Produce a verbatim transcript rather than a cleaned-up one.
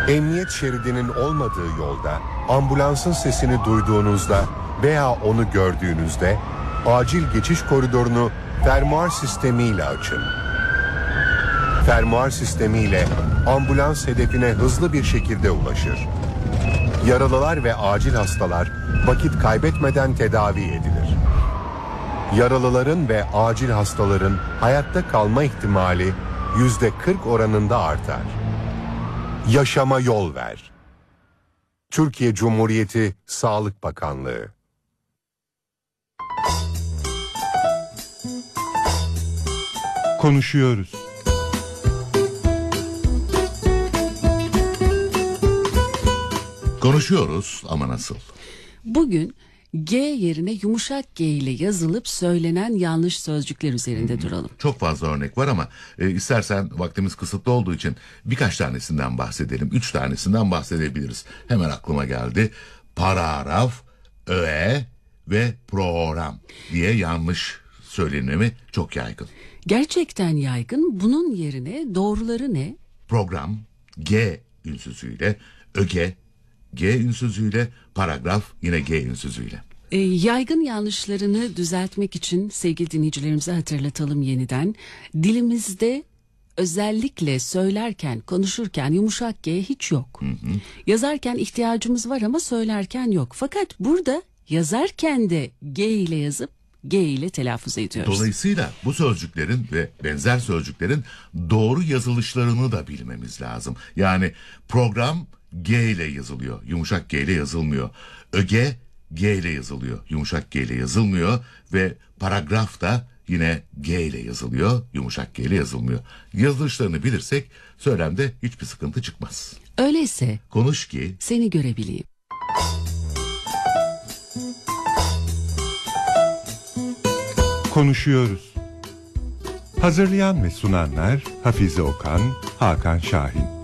Emniyet şeridinin olmadığı yolda ambulansın sesini duyduğunuzda veya onu gördüğünüzde acil geçiş koridorunu fermuar sistemiyle açın. Fermuar sistemiyle ambulans hedefine hızlı bir şekilde ulaşır. Yaralılar ve acil hastalar vakit kaybetmeden tedavi edilir. Yaralıların ve acil hastaların hayatta kalma ihtimali yüzde kırk oranında artar. Yaşama yol ver. Türkiye Cumhuriyeti Sağlık Bakanlığı. Konuşuyoruz. Konuşuyoruz ama nasıl? Bugün G yerine yumuşak G ile yazılıp söylenen yanlış sözcükler üzerinde hmm, duralım. Çok fazla örnek var ama e, istersen vaktimiz kısıtlı olduğu için birkaç tanesinden bahsedelim. Üç tanesinden bahsedebiliriz. Hemen aklıma geldi. Paragraf, öğe ve program diye yanlış söylenimi çok yaygın. Gerçekten yaygın. Bunun yerine doğruları ne? Program, G ünsüzüyle, öge, G ünsüzüyle, paragraf yine G ünsüzüyle. E, yaygın yanlışlarını düzeltmek için sevgili dinleyicilerimize hatırlatalım yeniden. Dilimizde özellikle söylerken, konuşurken yumuşak G hiç yok. Hı hı. Yazarken ihtiyacımız var ama söylerken yok. Fakat burada yazarken de G ile yazıp G ile telaffuz ediyoruz. Dolayısıyla bu sözcüklerin ve benzer sözcüklerin doğru yazılışlarını da bilmemiz lazım. Yani program G ile yazılıyor, yumuşak G ile yazılmıyor. Öge G ile yazılıyor, yumuşak G ile yazılmıyor ve paragraf da yine G ile yazılıyor, yumuşak G ile yazılmıyor. Yazılışlarını bilirsek söylemde hiçbir sıkıntı çıkmaz. Öyleyse konuş ki seni görebileyim. Konuşuyoruz. Hazırlayan ve sunanlar Hafize Okan, Hakan Şahin.